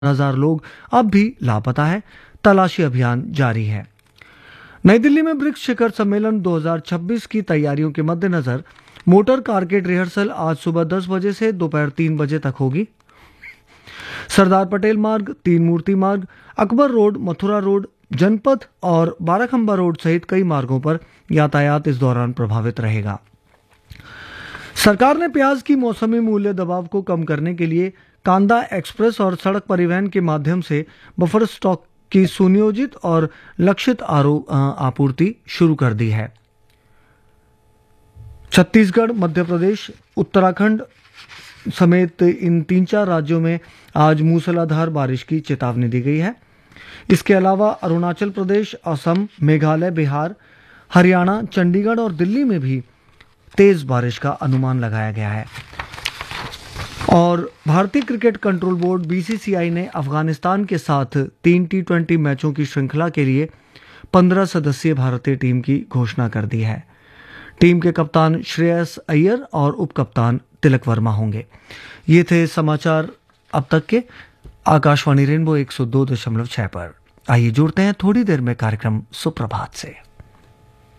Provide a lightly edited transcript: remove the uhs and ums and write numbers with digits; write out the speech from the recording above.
1000 लोग अब भी लापता है। तलाशी अभियान जारी है। नई दिल्ली में ब्रिक्स शिखर सम्मेलन 2026 की तैयारियों के मद्देनजर मोटर कार के रिहर्सल आज सुबह 10 बजे से दोपहर 3 बजे तक होगी। सरदार पटेल मार्ग, तीन मूर्ति मार्ग, अकबर रोड, मथुरा रोड, जनपथ और बाराखंबा रोड सहित कई मार्गों पर यातायात इस दौरान प्रभावित रहेगा। सरकार ने प्याज की मौसमी मूल्य दबाव को कम करने के लिए कांदा एक्सप्रेस और सड़क परिवहन के माध्यम से बफर स्टॉक की सुनियोजित और लक्षित आपूर्ति शुरू कर दी है। छत्तीसगढ़, मध्य प्रदेश, उत्तराखंड समेत इन 3-4 राज्यों में आज मूसलाधार बारिश की चेतावनी दी गई है। इसके अलावा अरुणाचल प्रदेश, असम, मेघालय, बिहार, हरियाणा, चंडीगढ़ और दिल्ली में भी तेज बारिश का अनुमान लगाया गया है। और भारतीय क्रिकेट कंट्रोल बोर्ड बीसीसीआई ने अफगानिस्तान के साथ 3 T20 मैचों की श्रृंखला के लिए 15 सदस्यीय भारतीय टीम की घोषणा कर दी है। टीम के कप्तान श्रेयस अय्यर और उप कप्तान तिलक वर्मा होंगे। ये थे समाचार अब तक के आकाशवाणी रेनबो 102.6 पर। आइए जुड़ते हैं थोड़ी देर में कार्यक्रम सुप्रभात से।